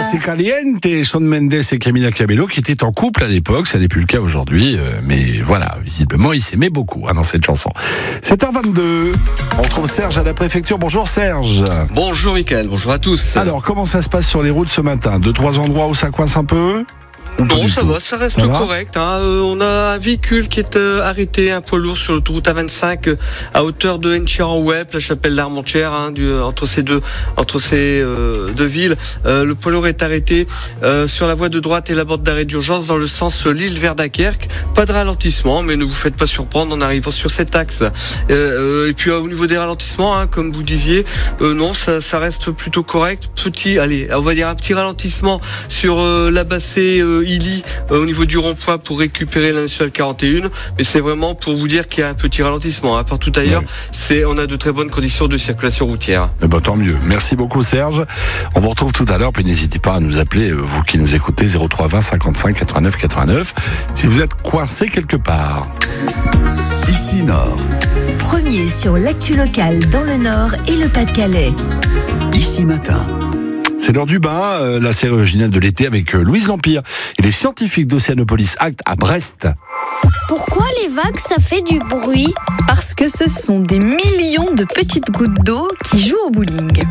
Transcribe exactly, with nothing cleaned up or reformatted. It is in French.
C'est caliente, Shawn Mendes et Camila Cabello qui étaient en couple à l'époque, ça n'est plus le cas aujourd'hui, euh, mais voilà, visiblement ils s'aimaient beaucoup hein, dans cette chanson. sept heures vingt-deux, on retrouve Serge à la préfecture. Bonjour Serge. Bonjour Mickaël, bonjour à tous. Alors comment ça se passe sur les routes ce matin? Deux, trois endroits où ça coince un peu? Non, ça va, ça reste ça correct. Hein. Euh, on a un véhicule qui est euh, arrêté, un poids lourd sur l'autoroute A vingt-cinq euh, à hauteur de Enchères-en-Wep, la chapelle d'Armentières, hein, du, entre ces deux, entre ces euh, deux villes. Euh, le poids lourd est arrêté euh, sur la voie de droite et la borne d'arrêt d'urgence dans le sens euh, Lille-vers-Dunkerque. Pas de ralentissement, mais ne vous faites pas surprendre en arrivant sur cet axe. Euh, euh, et puis euh, au niveau des ralentissements, hein, comme vous disiez, euh, non, ça, ça reste plutôt correct. Petit, allez, on va dire un petit ralentissement sur euh, la Bassée. Euh, Illy euh, au niveau du rond-point pour récupérer la nationale quarante et un, mais c'est vraiment pour vous dire qu'il y a un petit ralentissement. Hein. Partout ailleurs, oui. c'est, on a de très bonnes conditions de circulation routière. Eh ben, tant mieux. Merci beaucoup Serge. On vous retrouve tout à l'heure, puis n'hésitez pas à nous appeler, vous qui nous écoutez, zéro trois vingt cinquante-cinq quatre-vingt-neuf quatre-vingt-neuf, si vous êtes coincé quelque part. Ici Nord. Premier sur l'actu locale dans le Nord et le Pas-de-Calais. Ici Matin. C'est l'heure du bain, euh, la série originale de l'été avec euh, Louise Lampire et les scientifiques d'Oceanopolis Act à Brest. Pourquoi les vagues, ça fait du bruit? Parce que ce sont des millions de petites gouttes d'eau qui jouent au bowling.